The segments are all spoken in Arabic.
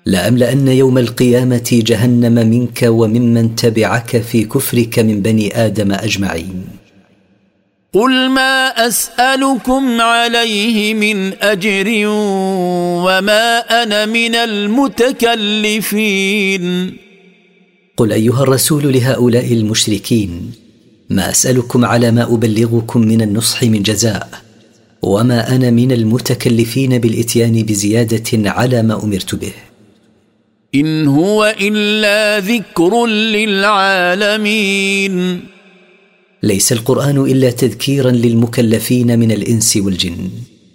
لأملأن يوم القيامة جهنم منك وممن تبعك في كفرك من بني آدم أجمعين. قل ما أسألكم عليه من أجر وما أنا من المتكلفين. قل أيها الرسول لهؤلاء المشركين: ما أسألكم على ما أبلغكم من النصح من جزاء، وما أنا من المتكلفين بالإتيان بزيادة على ما أمرت به. إن هو إلا ذكر للعالمين. ليس القرآن إلا تذكيرا للمكلفين من الإنس والجن.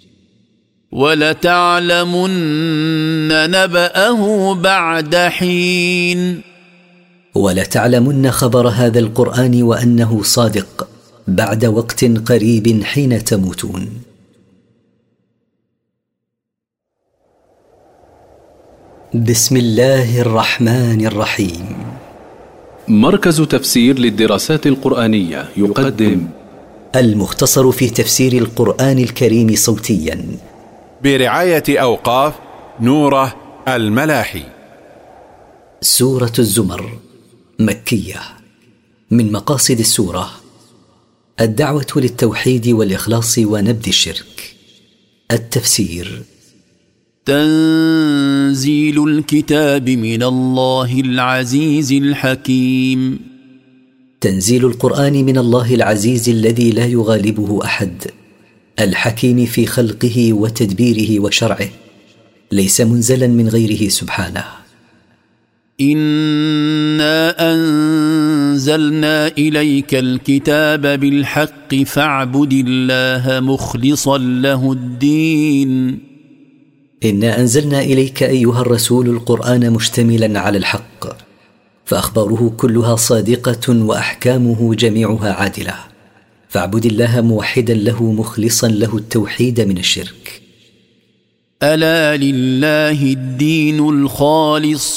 ولتعلمن نبأه بعد حين. ولتعلمن خبر هذا القرآن وأنه صادق بعد وقت قريب حين تموتون. بسم الله الرحمن الرحيم. مركز تفسير للدراسات القرآنية يقدم المختصر في تفسير القرآن الكريم صوتيا برعاية أوقاف نوره الملاحي. سورة الزمر مكية. من مقاصد السورة الدعوة للتوحيد والإخلاص ونبذ الشرك. التفسير: تنزيل الكتاب من الله العزيز الحكيم. تنزيل القرآن من الله العزيز الذي لا يغالبه أحد، الحكيم في خلقه وتدبيره وشرعه، ليس منزلا من غيره سبحانه. إنا أنزلنا إليك الكتاب بالحق فاعبد الله مخلصا له الدين. إنا أنزلنا إليك أيها الرسول القرآن مشتملا على الحق، فأخباره كلها صادقة وأحكامه جميعها عادلة، فاعبد الله موحدا له مخلصا له التوحيد من الشرك. ألا لله الدين الخالص